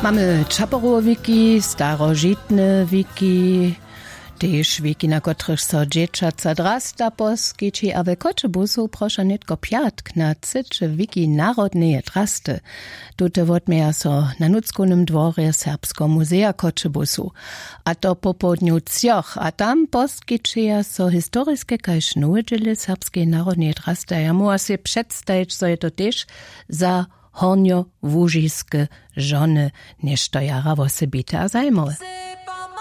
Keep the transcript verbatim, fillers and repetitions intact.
Mamy Čaporowe wiki, starożytne wiki, też wiki, na których so dzieciaca drasta poskici, a we Kotzebusu proszę nitko piatk na cycze wiki narodne drasty. Tute wodmeja so na Nuckunym dworze Serbsko Muzea Kotzebusu. A to po południu cioch, a tam poskicia so historiskie kaž nuedźele serbskie narodne drasty. Ja muła się przedstawić, so je to też za hornjo-łužijske žony, nešto jara vosebite a zajmowe.